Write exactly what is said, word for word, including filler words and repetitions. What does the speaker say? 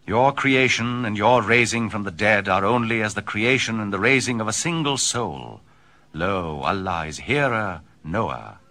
Your creation and your raising from the dead are only as the creation and the raising of a single soul. Lo, Allah is hearer, knower.